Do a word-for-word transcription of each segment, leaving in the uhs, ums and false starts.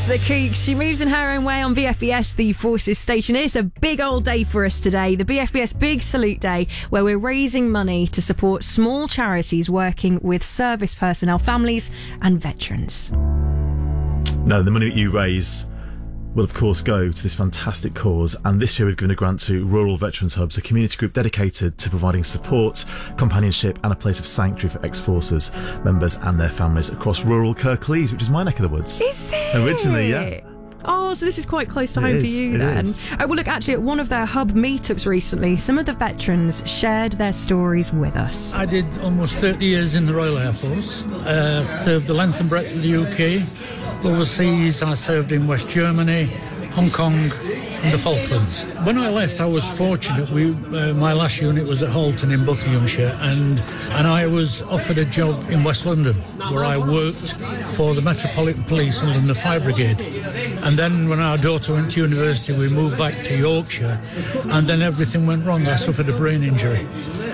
It's the Kooks. She moves in her own way on B F B S, the Forces station. It's a big old day for us today, the B F B S Big Salute Day, where we're raising money to support small charities working with service personnel, families and veterans. No, the money that you raise will of course go to this fantastic cause, and this year we've given a grant to Rural Veterans Hubs, a community group dedicated to providing support, companionship and a place of sanctuary for ex-forces members and their families across rural Kirklees, which is my neck of the woods. Is it? Originally, yeah. Oh, so this is quite close to It home is, for you it then. is. Oh, well, look, actually, at one of their hub meetups recently, some of the veterans shared their stories with us. I did almost thirty years in the Royal Air Force, uh, served the length and breadth of the U K. Overseas, I served in West Germany, Hong Kong and the Falklands. When I left, I was fortunate. We, uh, my last unit was at Halton in Buckinghamshire, and, and I was offered a job in West London, where I worked for the Metropolitan Police and the Fire Brigade. And then when our daughter went to university, we moved back to Yorkshire, and then everything went wrong. I suffered a brain injury.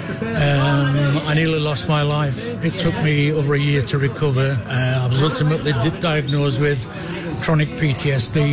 Um, I nearly lost my life. It took me over a year to recover. Uh, I was ultimately di- diagnosed with chronic P T S D,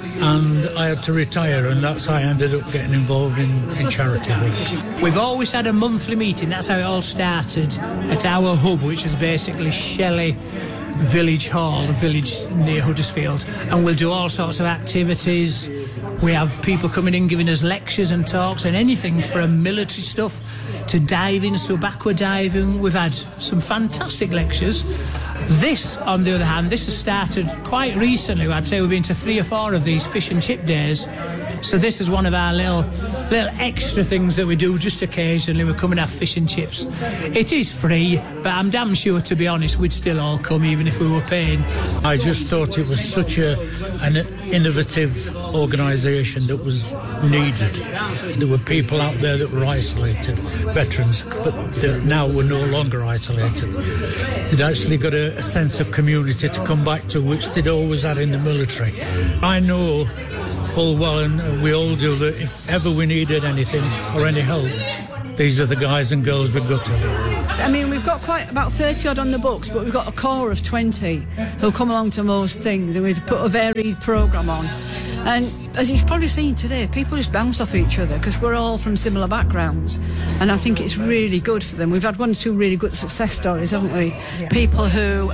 and I had to retire, and that's how I ended up getting involved in, in charity work. We've always had a monthly meeting. That's how it all started at our hub, which is basically Shelley Village Hall, a village near Huddersfield, and we'll do all sorts of activities. We have people coming in giving us lectures and talks and anything from military stuff to diving, sub-aqua diving. We've had some fantastic lectures. This, on the other hand, this has started quite recently. I'd say we've been to three or four of these fish and chip days. So this is one of our little little extra things that we do just occasionally. We come and have fish and chips. It is free, but I'm damn sure, to be honest, we'd still all come even if we were paying. I just thought it was such a an innovative organisation that was needed. There were people out there that were isolated, veterans, but they now were no longer isolated. They'd actually got a, a sense of community to come back to, which they'd always had in the military. I know full well, and we all do, that if ever we needed anything or any help, these are the guys and girls we'd go to. I mean, we've got quite about thirty odd on the books, but we've got a core of twenty who come along to most things, and we've put a varied programme on. And as you've probably seen today, people just bounce off each other because we're all from similar backgrounds, and I think it's really good for them. We've had one or two really good success stories, haven't we? Yeah. People who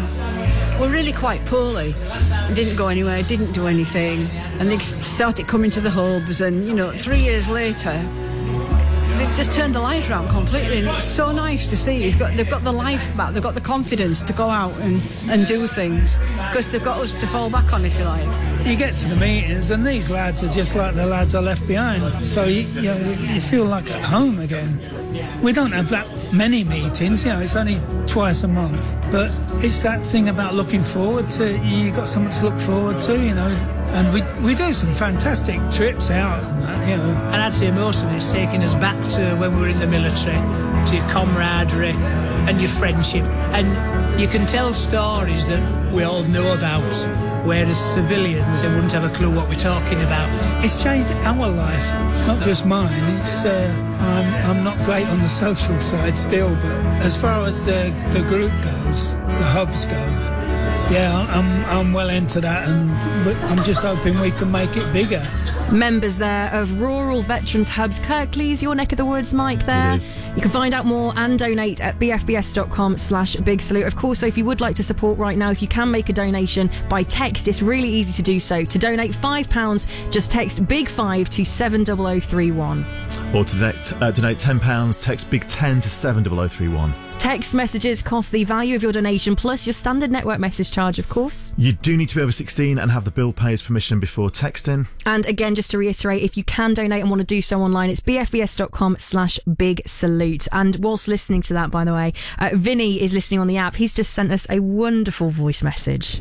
um, were really quite poorly, didn't go anywhere, didn't do anything, and they started coming to the hubs, and, you know, three years later, they just turned the lives around completely, and it's so nice to see. It's got, they've got the life back, they've got the confidence to go out and, and do things, because they've got us to fall back on, if you like. You get to the meetings and these lads are just like the lads I left behind, so you, you know, you feel like at home again. We don't have that many meetings, you know, it's only twice a month, but it's that thing about looking forward to. You got something to look forward to, you know. And we we do some fantastic trips out and that, you know. And I'd say most of it's taking us back to when we were in the military, to your camaraderie and your friendship. And you can tell stories that we all know about, whereas civilians, they wouldn't have a clue what we're talking about. It's changed our life, not just mine. It's uh, I'm, I'm not great on the social side still, but as far as the, the group goes, the hubs go, yeah, I'm I'm well into that, and I'm just hoping we can make it bigger. Members there of Rural Veterans Hubs, Kirklees, your neck of the woods, Mike, there. It is. You can find out more and donate at bfbs.com slash big salute. Of course, so if you would like to support right now, if you can make a donation by text, it's really easy to do so. To donate five pounds, just text big five to seven zero zero three one. Or to donate, uh, donate ten pounds, text big ten to seven zero zero three one. Text messages cost the value of your donation plus your standard network message charge, of course. You do need to be over sixteen and have the bill payer's permission before texting. And again, just to reiterate, if you can donate and want to do so online, it's bfbs.com slash big salute. And whilst listening to that, by the way, uh, Vinny is listening on the app. He's just sent us a wonderful voice message.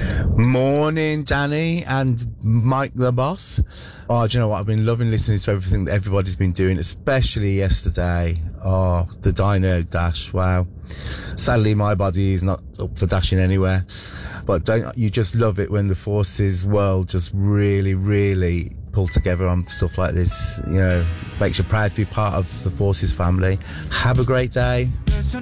Morning, Danny and Mike the boss. Oh, do you know what? I've been loving listening to everything that everybody's been doing, especially yesterday. Oh, the Dino Dash, wow. Sadly, my body is not up for dashing anywhere. But don't you just love it when the Forces world just really, really pull together on stuff like this? You know, makes you proud to be part of the Forces family. Have a great day.